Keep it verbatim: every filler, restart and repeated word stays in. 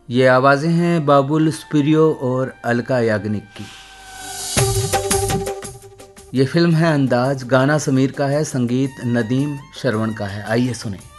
ये आवाज़ें हैं बाबुल स्पिरियो और अलका याग्निक की। ये फिल्म है अंदाज, गाना समीर का है, संगीत नदीम श्रवण का है। आइए सुने।